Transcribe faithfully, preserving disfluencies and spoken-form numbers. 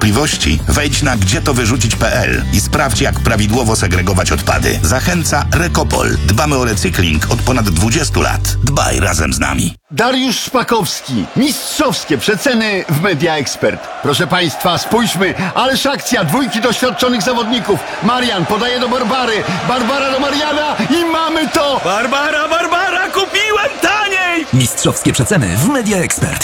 wątpliwości, wejdź na gdzie to wyrzucić kropka p l i sprawdź, jak prawidłowo segregować odpady. Zachęca Rekopol. Dbamy o recykling od ponad dwudziestu lat. Dbaj razem z nami. Dariusz Szpakowski. Mistrzowskie przeceny w Media Expert. Proszę Państwa, spójrzmy. Ależ akcja dwójki doświadczonych zawodników. Marian podaje do Barbary. Barbara do Mariana i mamy to! Barbara, Barbara, kupiłem taniej! Mistrzowskie przeceny w Media Expert.